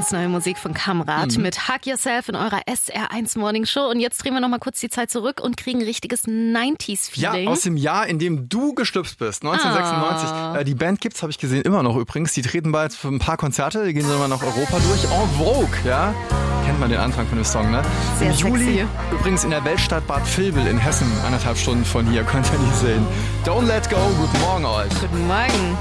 Ganz neue Musik von Kamrat mit Hug Yourself in eurer SR1 Morning Show. Und jetzt drehen wir nochmal kurz die Zeit zurück und kriegen ein richtiges 90s-Feeling. Ja, aus dem Jahr, in dem du geschlüpft bist, 1996. Die Band gibt's, habe ich gesehen, immer noch übrigens. Die treten bald für ein paar Konzerte, die gehen sogar nach Europa durch. En Vogue, ja. Kennt man den Anfang von dem Song, ne? Sehr Im Juli sexy. übrigens in der Weltstadt Bad Vilbel in Hessen, 1,5 Stunden von hier, könnt ihr die sehen. Don't let go, guten Morgen euch. Guten Morgen.